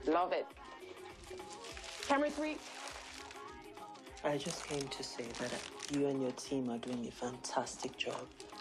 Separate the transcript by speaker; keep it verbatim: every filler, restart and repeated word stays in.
Speaker 1: Love it. Camera three.
Speaker 2: I just came to say that you and your team are doing a fantastic job.